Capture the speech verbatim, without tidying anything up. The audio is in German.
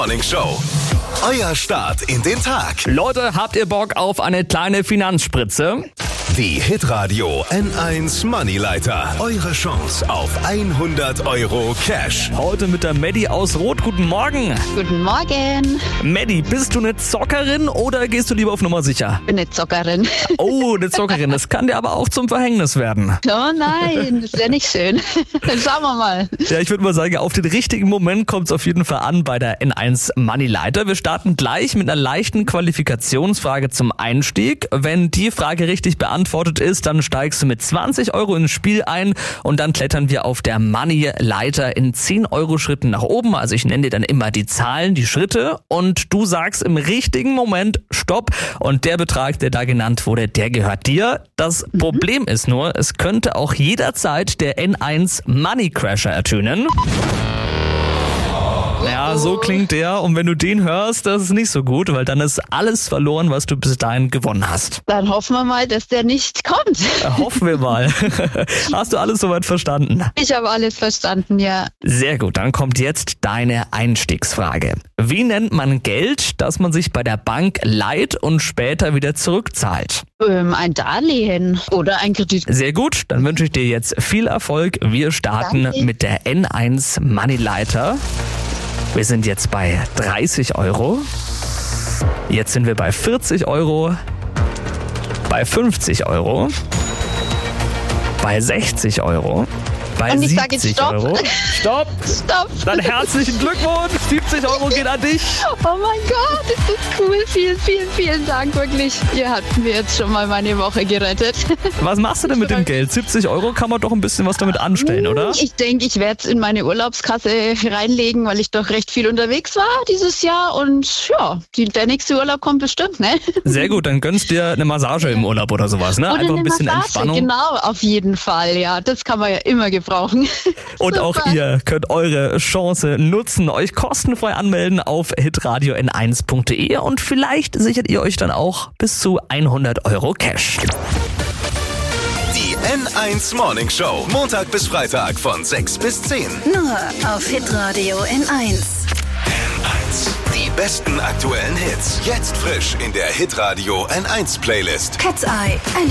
Morning Show. Euer Start in den Tag. Leute, habt ihr Bock auf eine kleine Finanzspritze? Die Hitradio N eins Moneyleiter. Eure Chance auf hundert Euro Cash. Heute mit der Maddie aus Rot. Guten Morgen. Guten Morgen. Maddie, bist du eine Zockerin oder gehst du lieber auf Nummer sicher? Ich bin eine Zockerin. Oh, eine Zockerin. Das kann dir aber auch zum Verhängnis werden. Oh nein, das wäre nicht schön. Schauen wir mal. Ja, ich würde mal sagen, auf den richtigen Moment kommt es auf jeden Fall an bei der N eins Moneyleiter. Wir starten gleich mit einer leichten Qualifikationsfrage zum Einstieg. Wenn die Frage richtig beantwortet ist, dann steigst du mit zwanzig Euro ins Spiel ein und dann klettern wir auf der Moneyleiter in zehn Euro Schritten nach oben. Also ich nenne dir dann immer die Zahlen, die Schritte und du sagst im richtigen Moment Stopp und der Betrag, der da genannt wurde, der gehört dir. Das mhm. Problem ist nur, es könnte auch jederzeit der N eins Money Crasher ertönen. Ja, so klingt der und wenn du den hörst, das ist nicht so gut, weil dann ist alles verloren, was du bis dahin gewonnen hast. Dann hoffen wir mal, dass der nicht kommt. Hoffen wir mal. Hast du alles soweit verstanden? Ich habe alles verstanden, ja. Sehr gut, dann kommt jetzt deine Einstiegsfrage. Wie nennt man Geld, das man sich bei der Bank leiht und später wieder zurückzahlt? Ähm, ein Darlehen oder ein Kredit. Sehr gut, dann wünsche ich dir jetzt viel Erfolg. Wir starten Danke. mit der N eins Moneyleiter. Wir sind jetzt bei dreißig Euro. Jetzt sind wir bei vierzig Euro. Bei fünfzig Euro. Bei sechzig Euro. Bei Und ich sage jetzt siebzig Stopp. Euro. Stopp! Stopp! Dann herzlichen Glückwunsch! siebzig Euro geht an dich! Oh mein Gott, ist das cool. Vielen, vielen, vielen Dank, wirklich. Ihr habt mir jetzt schon mal meine Woche gerettet. Was machst du denn mit dem Geld? siebzig Euro kann man doch ein bisschen was damit anstellen, oder? Ich denke, ich werde es in meine Urlaubskasse reinlegen, weil ich doch recht viel unterwegs war dieses Jahr. Und ja, die, der nächste Urlaub kommt bestimmt, ne? Sehr gut, dann gönnst dir eine Massage im Urlaub oder sowas, ne? Oder Einfach ein eine bisschen Massage, Entspannung. Genau, auf jeden Fall, ja. Das kann man ja immer gebrauchen. Und Super. auch ihr könnt eure Chance nutzen, euch kostenfrei anmelden auf hitradio n eins punkt d e und vielleicht sichert ihr euch dann auch bis zu hundert Euro Cash. Die N eins Morning Show. Montag bis Freitag von sechs bis zehn. Nur auf Hitradio N eins. N eins. Die besten aktuellen Hits. Jetzt frisch in der Hitradio N eins Playlist. Cat's Eye. Eine